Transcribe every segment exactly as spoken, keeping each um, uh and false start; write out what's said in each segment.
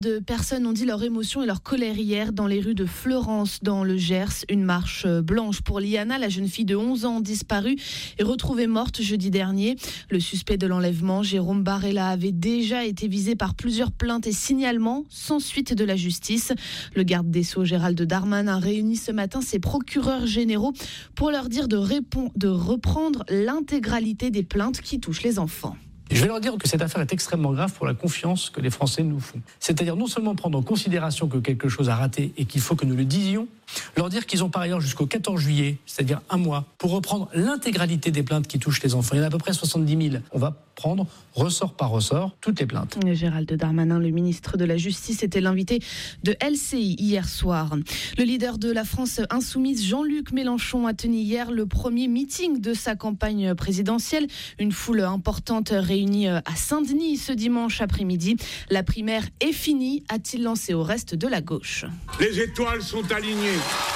De personnes ont dit leur émotion et leur colère hier dans les rues de Fleurance, dans le Gers. Une marche blanche pour Liana, la jeune fille de onze ans disparue et retrouvée morte jeudi dernier. Le suspect de l'enlèvement, Jérôme Barella, avait déjà été visé par plusieurs plaintes et signalements sans suite de la justice. Le garde des Sceaux, Gérald Darmanin, réunit ce matin ses procureurs généraux pour leur dire de, répond- de reprendre l'intégralité des plaintes qui touchent les enfants. Je vais leur dire que cette affaire est extrêmement grave pour la confiance que les Français nous font. C'est-à-dire non seulement prendre en considération que quelque chose a raté et qu'il faut que nous le disions, leur dire qu'ils ont par ailleurs jusqu'au quatorze juillet, c'est-à-dire un mois, pour reprendre l'intégralité des plaintes qui touchent les enfants. Il y en a à peu près soixante-dix mille. On va prendre, ressort par ressort, toutes les plaintes. Gérald Darmanin, le ministre de la Justice, était l'invité de L C I hier soir. Le leader de la France insoumise, Jean-Luc Mélenchon, a tenu hier le premier meeting de sa campagne présidentielle. Une foule importante réunie à Saint-Denis ce dimanche après-midi. La primaire est finie, a-t-il lancé au reste de la gauche. Les étoiles sont alignées.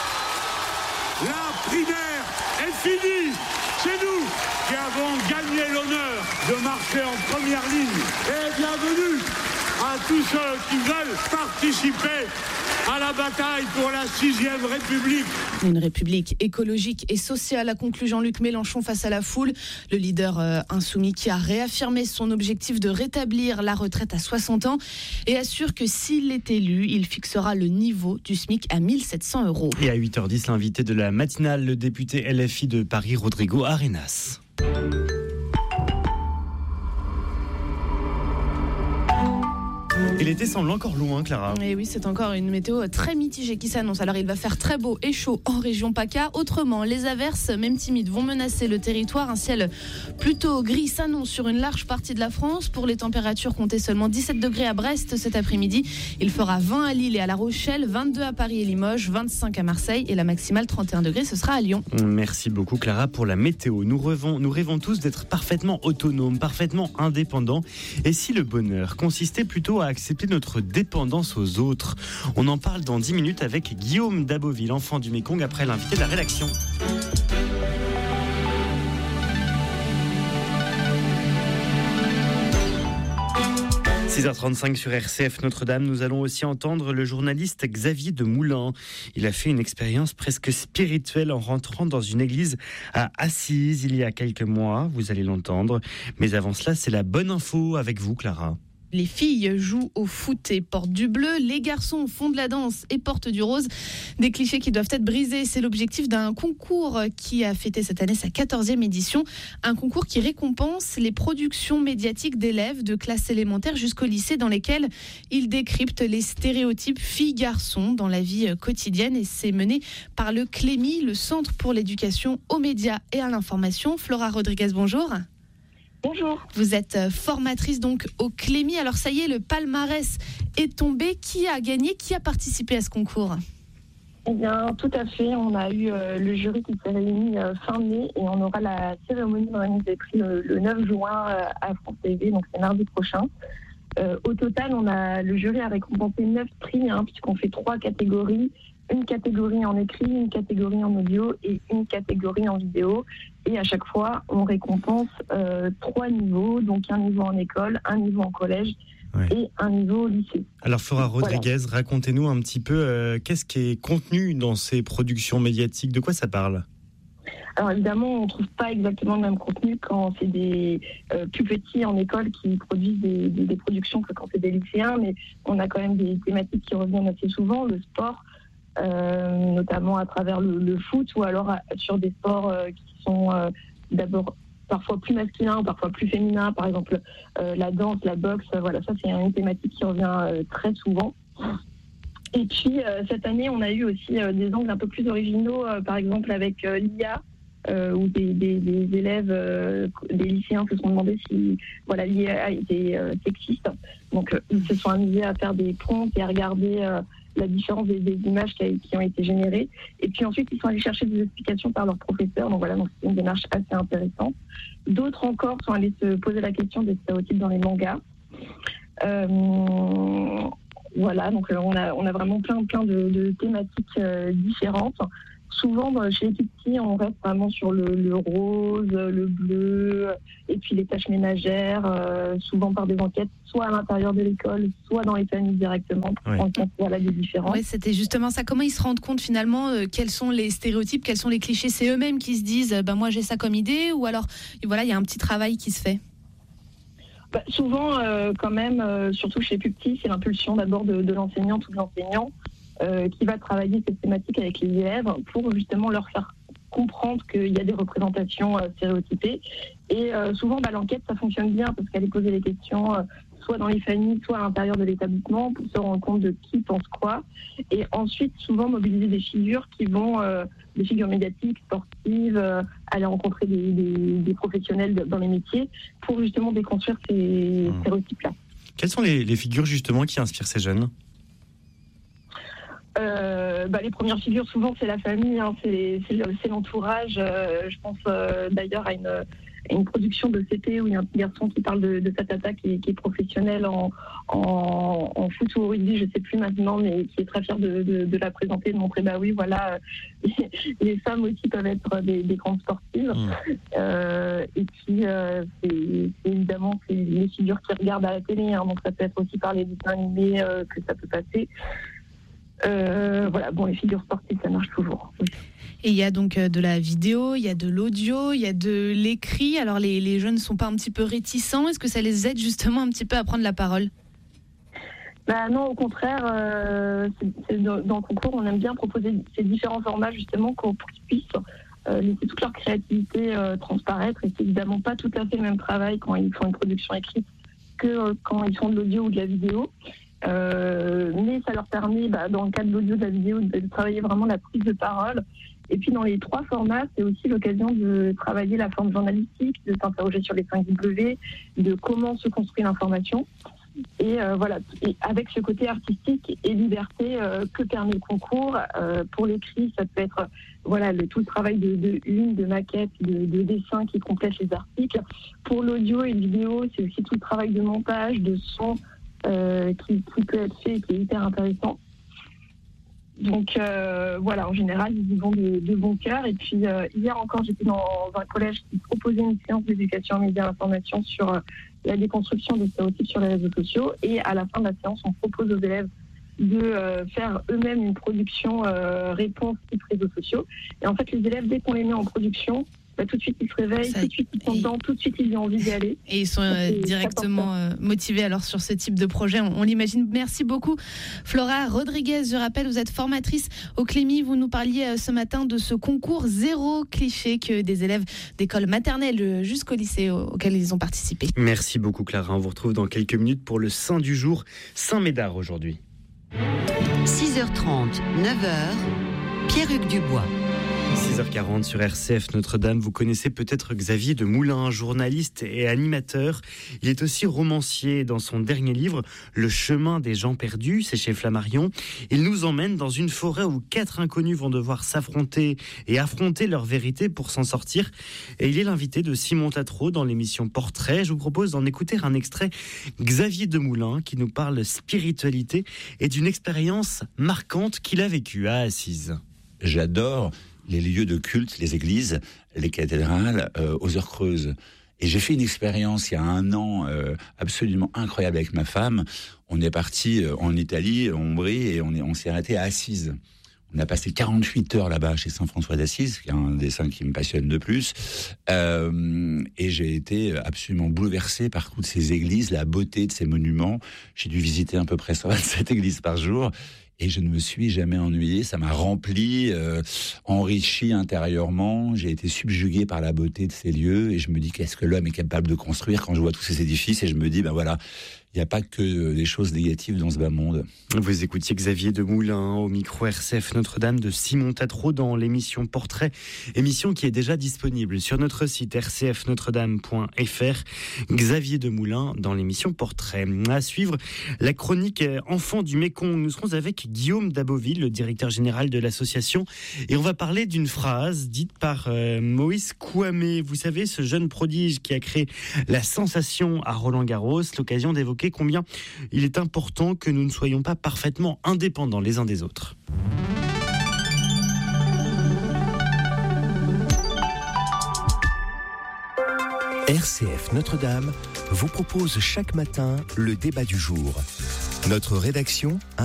La primaire est finie. C'est nous qui avons gagné l'honneur de marcher en première ligne. Et bienvenue à tous ceux qui veulent participer à la bataille pour la sixième République. Une République écologique et sociale, a conclu Jean-Luc Mélenchon face à la foule. Le leader euh, insoumis qui a réaffirmé son objectif de rétablir la retraite à soixante ans et assure que s'il est élu, il fixera le niveau du SMIC à mille sept cents euros. Et à huit heures dix, l'invité de la matinale, le député L F I de Paris, Rodrigo Arenas. Et l'été semble encore loin, Clara. Et oui, c'est encore une météo très mitigée qui s'annonce. Alors, il va faire très beau et chaud en région PACA. Autrement, les averses, même timides, vont menacer le territoire. Un ciel plutôt gris s'annonce sur une large partie de la France. Pour les températures, comptez seulement dix-sept degrés à Brest cet après-midi. Il fera vingt à Lille et à La Rochelle, vingt-deux à Paris et Limoges, vingt-cinq à Marseille et la maximale trente et un degrés, ce sera à Lyon. Merci beaucoup, Clara, pour la météo. Nous rêvons, nous rêvons tous d'être parfaitement autonomes, parfaitement indépendants. Et si le bonheur consistait plutôt à accepter notre dépendance aux autres? On en parle dans dix minutes avec Guillaume Daboville, enfant du Mékong, après l'invité de la rédaction. six heures trente-cinq sur R C F Notre-Dame, nous allons aussi entendre le journaliste Xavier Demoulin. Il a fait une expérience presque spirituelle en rentrant dans une église à Assise il y a quelques mois, vous allez l'entendre. Mais avant cela, c'est la bonne info avec vous, Clara. Les filles jouent au foot et portent du bleu, les garçons font de la danse et portent du rose. Des clichés qui doivent être brisés, c'est l'objectif d'un concours qui a fêté cette année sa quatorzième édition. Un concours qui récompense les productions médiatiques d'élèves de classe élémentaire jusqu'au lycée dans lesquelles ils décryptent les stéréotypes filles-garçons dans la vie quotidienne. Et c'est mené par le Clémy, le Centre pour l'éducation aux médias et à l'information. Flora Rodriguez, bonjour. Bonjour. Vous êtes formatrice donc au Clémy. Alors ça y est, le palmarès est tombé. Qui a gagné? Qui a participé à ce concours? Eh bien, tout à fait. On a eu euh, le jury qui s'est réuni euh, fin mai et on aura la cérémonie de remise des prix le, le neuf juin euh, à France T V, donc c'est mardi prochain. Euh, au total, on a le jury a récompensé neuf prix, hein, puisqu'on fait trois catégories. Une catégorie en écrit, une catégorie en audio et une catégorie en vidéo. Et à chaque fois, on récompense euh, trois niveaux, donc un niveau en école, un niveau en collège ouais. et un niveau au lycée. Alors Flora Rodriguez, voilà. Racontez-nous un petit peu euh, qu'est-ce qui est contenu dans ces productions médiatiques, de quoi ça parle? Alors évidemment, on ne trouve pas exactement le même contenu quand c'est des euh, plus petits en école qui produisent des, des, des productions que quand c'est des lycéens, mais on a quand même des thématiques qui reviennent assez souvent, le sport, Euh, notamment à travers le, le foot ou alors à, sur des sports euh, qui sont euh, d'abord parfois plus masculins, parfois plus féminins, par exemple euh, la danse, la boxe, euh, voilà, ça c'est une thématique qui revient euh, très souvent. Et puis euh, cette année, on a eu aussi euh, des angles un peu plus originaux, euh, par exemple avec euh, l'I A, euh, où des, des, des élèves, euh, des lycéens se sont demandé si voilà, l'I A était euh, sexiste. Donc euh, ils se sont amusés à faire des prompts et à regarder euh, la différence des, des images qui, a, qui ont été générées. Et puis ensuite, ils sont allés chercher des explications par leurs professeurs. Donc voilà, donc c'est une démarche assez intéressante. D'autres encore sont allés se poser la question des stéréotypes dans les mangas. Euh, voilà, donc on a, on a vraiment plein, plein de, de thématiques euh, différentes. souvent, bah, chez les tout petits, on reste vraiment sur le, le rose, le bleu, et puis les tâches ménagères, euh, souvent par des enquêtes, soit à l'intérieur de l'école, soit dans les familles directement, pour Oui. prendre compte voilà, des différences. Oui, c'était justement ça. Comment ils se rendent compte finalement euh, quels sont les stéréotypes, quels sont les clichés? C'est eux-mêmes qui se disent euh, ben, moi j'ai ça comme idée, ou alors voilà, il y a un petit travail qui se fait? Bah, souvent, euh, quand même, euh, surtout chez les plus petits, c'est l'impulsion d'abord de, de l'enseignante ou de l'enseignant euh, qui va travailler cette thématique avec les élèves pour justement leur faire comprendre qu'il y a des représentations euh, stéréotypées. Et euh, souvent, bah, l'enquête, ça fonctionne bien parce qu'elle est posée les questions euh, soit dans les familles, soit à l'intérieur de l'établissement pour se rendre compte de qui pense quoi. Et ensuite, souvent, mobiliser des figures qui vont, euh, des figures médiatiques, sportives, euh, aller rencontrer des, des, des professionnels dans les métiers pour justement déconstruire ces mmh. stéréotypes-là. Quelles sont les, les figures justement qui inspirent ces jeunes ? Euh, bah, les premières figures, souvent, c'est la famille, hein, c'est, c'est, c'est l'entourage. Euh, je pense euh, d'ailleurs à une, à une production de C P où il y a un petit garçon qui parle de, de sa tata qui est, qui est professionnel en, en, en foot ou au rugby, je ne sais plus maintenant, mais qui est très fier de, de, de la présenter, de montrer, bah oui, voilà, les, les femmes aussi peuvent être des, des grandes sportives. Mmh. Euh, et puis, euh, c'est, c'est évidemment c'est les figures qui regardent à la télé, hein, donc ça peut être aussi par les dessins animés euh, que ça peut passer. Euh, voilà, bon, les figures sportives, ça marche toujours. Oui. Et il y a donc de la vidéo, il y a de l'audio, il y a de l'écrit. Alors les, les jeunes ne sont pas un petit peu réticents? Est-ce que ça les aide justement un petit peu à prendre la parole? Bah non, au contraire, euh, c'est, c'est dans, dans le concours, on aime bien proposer ces différents formats justement pour qu'ils puissent euh, laisser toute leur créativité euh, transparaître. Et c'est évidemment pas tout à fait le même travail quand ils font une production écrite que euh, quand ils font de l'audio ou de la vidéo. Euh, mais ça leur permet, bah, dans le cas de l'audio, de la vidéo, de, de travailler vraiment la prise de parole. Et puis dans les trois formats, c'est aussi l'occasion de travailler la forme journalistique, de s'interroger sur les cinq W, de comment se construit l'information. Et euh, voilà, et avec ce côté artistique et liberté euh, que permet le concours. Euh, pour l'écrit, ça peut être voilà le, tout le travail de, de une, de maquette, de, de dessin qui complète les articles. Pour l'audio et la vidéo, c'est aussi tout le travail de montage, de son. Euh, qui, qui peut être fait et qui est hyper intéressant. Donc euh, voilà, en général, ils y vont de, de bon cœur. Et puis euh, hier encore, j'étais dans un collège qui proposait une séance d'éducation aux médias et information sur euh, la déconstruction des stéréotypes sur les réseaux sociaux. Et à la fin de la séance, on propose aux élèves de euh, faire eux-mêmes une production euh, réponse type réseaux sociaux. Et en fait, les élèves, dès qu'on les met en production, bah, tout de suite ils se réveillent, ça, tout de suite ils sont et... dedans, tout de suite ils ont envie d'y aller. Et ils sont euh, directement euh, motivés alors sur ce type de projet, on, on l'imagine. Merci beaucoup Flora Rodriguez. Je rappelle, vous êtes formatrice au Clémy. Vous nous parliez euh, ce matin de ce concours zéro cliché que des élèves d'école maternelle jusqu'au lycée au, auquel ils ont participé. Merci beaucoup Clara, on vous retrouve dans quelques minutes pour le Saint du jour, Saint-Médard aujourd'hui. six heures trente, neuf heures, Pierre-Hugues Dubois. six heures quarante sur R C F Notre-Dame. Vous connaissez peut-être Xavier de Moulin, journaliste et animateur. Il est aussi romancier. Dans son dernier livre, Le chemin des gens perdus, c'est chez Flammarion. Il nous emmène dans une forêt où quatre inconnus vont devoir s'affronter et affronter leur vérité pour s'en sortir. Et il est l'invité de Simon Tatro dans l'émission Portrait. Je vous propose d'en écouter un extrait. Xavier de Moulin qui nous parle spiritualité et d'une expérience marquante qu'il a vécue à Assise. J'adore les lieux de culte, les églises, les cathédrales euh, aux heures creuses. Et j'ai fait une expérience il y a un an euh, absolument incroyable avec ma femme. On est parti euh, en Italie, en Ombrie, et on, est, on s'est arrêté à Assise. On a passé quarante-huit heures là-bas chez Saint François d'Assise, qui est un des saints qui me passionne de plus. Euh, et j'ai été absolument bouleversé par toutes ces églises, la beauté de ces monuments. J'ai dû visiter à peu près cent vingt-sept églises par jour. Et je ne me suis jamais ennuyé, ça m'a rempli, euh, enrichi intérieurement, j'ai été subjugué par la beauté de ces lieux, et je me dis qu'est-ce que l'homme est capable de construire quand je vois tous ces édifices, et je me dis, ben voilà, il n'y a pas que des choses négatives dans ce bas monde. Vous écoutiez Xavier de Moulin au micro R C F Notre-Dame de Simon Tatro dans l'émission Portrait, émission qui est déjà disponible sur notre site r c f notre dame point f r. Xavier de Moulin dans l'émission Portrait. À suivre, la chronique Enfants du Mékong. Nous serons avec Guillaume Daboville, le directeur général de l'association, et on va parler d'une phrase dite par euh, Moïse Kouamé. Vous savez, ce jeune prodige qui a créé la sensation à Roland-Garros, l'occasion d'évoquer combien il est important que nous ne soyons pas parfaitement indépendants les uns des autres. R C F Notre-Dame vous propose chaque matin le débat du jour. Notre rédaction